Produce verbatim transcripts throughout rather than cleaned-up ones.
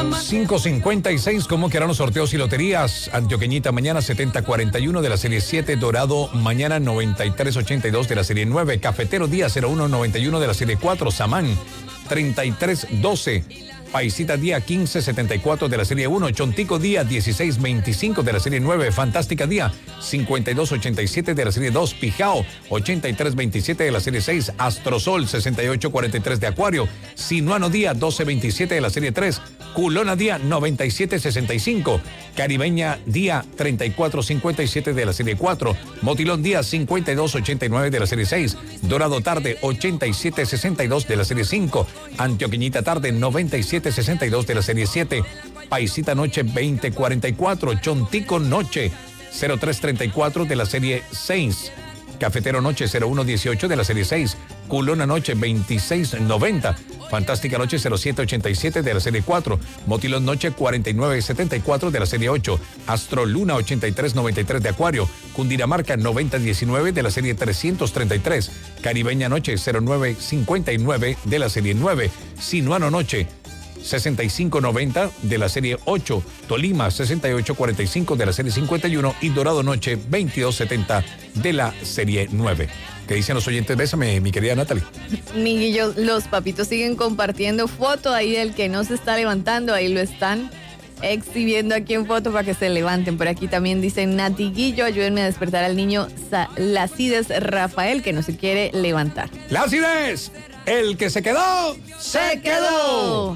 cinco cincuenta y seis, ¿cómo quedaron los sorteos y loterías? Antioqueñita mañana setenta cuarenta y uno de la serie siete, Dorado mañana noventa y tres ochenta y dos de la serie nueve, Cafetero día cero uno noventa y uno de la serie cuatro, Samán treinta y tres doce, Paisita día quince setenta y cuatro de la serie uno, Chontico día dieciséis veinticinco de la serie nueve, Fantástica día cincuenta y dos ochenta y siete de la serie dos, Pijao ochenta y tres veintisiete de la serie seis, Astrosol sesenta y ocho cuarenta y tres de Acuario, Sinuano día doce veintisiete de la serie tres, Culona día noventa y siete sesenta y cinco, Caribeña día treinta y cuatro cincuenta y siete de la serie cuatro, Motilón día cincuenta y dos ochenta y nueve de la serie seis, Dorado tarde ochenta y siete sesenta y dos de la serie cinco, Antioqueñita tarde noventa y siete sesenta y dos de la serie siete, Paisita noche veinte cuarenta y cuatro, Chontico noche cero tres treinta y cuatro de la serie seis, Cafetero noche cero uno dieciocho de la serie seis, Culona noche veintiséis noventa, Fantástica noche cero siete ochenta y siete de la serie cuatro, Motilón noche cuarenta y nueve setenta y cuatro de la serie ocho, Astro Luna ochenta y tres noventa y tres de Acuario, Cundinamarca noventa diecinueve de la serie trescientos treinta y tres, Caribeña noche cero nueve cincuenta y nueve de la serie nueve, Sinuano noche sesenta y cinco noventa de la serie ocho, Tolima sesenta y ocho cuarenta y cinco de la serie cincuenta y uno y Dorado noche veintidós setenta de la serie nueve. ¿Qué dicen los oyentes? Bésame, mi querida Natalie. Miguelillo, los papitos siguen compartiendo foto ahí del que no se está levantando, ahí lo están exhibiendo aquí en foto para que se levanten. Por aquí también dicen Nati Guillo, ayúdenme a despertar al niño Lacides Rafael, que no se quiere levantar. ¡Lacides! El que se quedó, se quedó.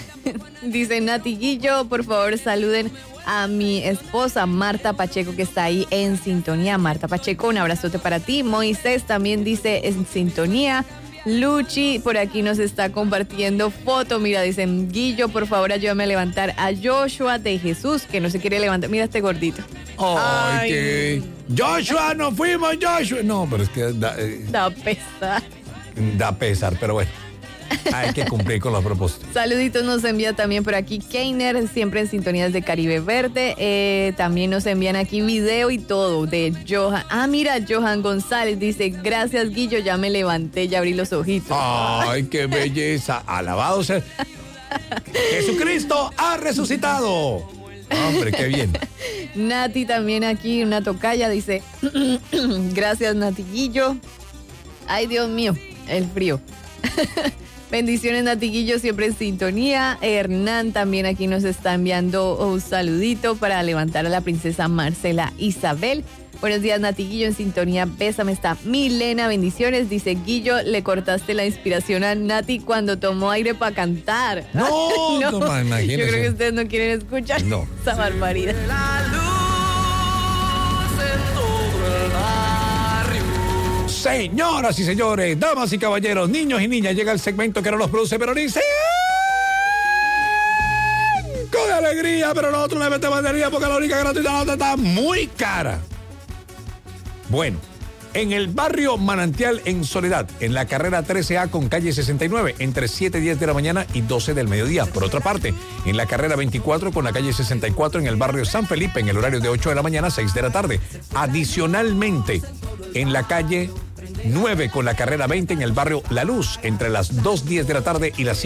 Dice Nati Guillo, por favor saluden a mi esposa Marta Pacheco, que está ahí en sintonía. Marta Pacheco, un abrazote para ti. Moisés también dice en sintonía. Luchi por aquí nos está compartiendo foto. Mira, dicen Guillo, por favor ayúdame a levantar a Joshua de Jesús, que no se quiere levantar. Mira este gordito. Ay, Ay. que Joshua, no fuimos, Joshua. No, pero es que da, eh, da pesar. Da pesar, pero bueno. Hay que cumplir con los propósitos. Saluditos nos envía también por aquí Keiner, siempre en sintonías de Caribe Verde. Eh, también nos envían aquí video y todo de Johan. Ah, mira, Johan González dice, gracias Guillo, ya me levanté, ya abrí los ojitos. Ay, qué belleza. Alabado sea. Jesucristo ha resucitado. Hombre, qué bien. Nati también aquí, una tocaya, dice, gracias Nati Guillo. Ay, Dios mío, el frío. Bendiciones, Natiguillo, siempre en sintonía. Hernán también aquí nos está enviando un saludito para levantar a la princesa Marcela Isabel. Buenos días, Natiguillo, en sintonía. Bésame, está Milena, bendiciones. Dice, Guillo, le cortaste la inspiración a Nati cuando tomó aire para cantar. No, no, no, imagínese. Yo creo que ustedes no quieren escuchar no. esa barbaridad. Señoras y señores, damas y caballeros, niños y niñas, llega el segmento que no los produce, pero dice con alegría, pero nosotros le metemos alegría porque la única gratuita la otra está muy cara. Bueno, en el barrio Manantial en Soledad, en la carrera trece A con calle sesenta y nueve, entre siete y diez de la mañana y doce del mediodía. Por otra parte, en la carrera veinticuatro con la calle sesenta y cuatro en el barrio San Felipe, en el horario de ocho de la mañana a seis de la tarde. Adicionalmente, en la calle nueve con la carrera veinte en el barrio La Luz, entre las dos diez de la tarde y las